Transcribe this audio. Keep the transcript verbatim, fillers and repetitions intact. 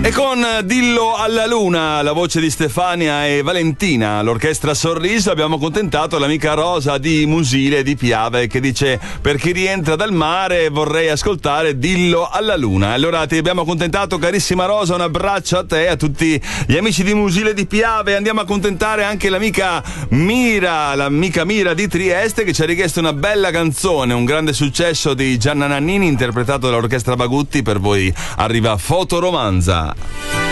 E con Dillo alla Luna, la voce di Stefania e Valentina, l'orchestra Sorriso, abbiamo accontentato l'amica Rosa di Musile di Piave che dice: per chi rientra dal mare vorrei ascoltare Dillo alla Luna. Allora ti abbiamo accontentato, carissima Rosa, un abbraccio a te e a tutti gli amici di Musile di Piave. Andiamo a accontentare anche l'amica Mira, l'amica Mira di Trieste, che ci ha richiesto una bella canzone, un grande successo di Gianna Nannini interpretato dall'orchestra Bagutti. Per voi arriva Fotoromanza.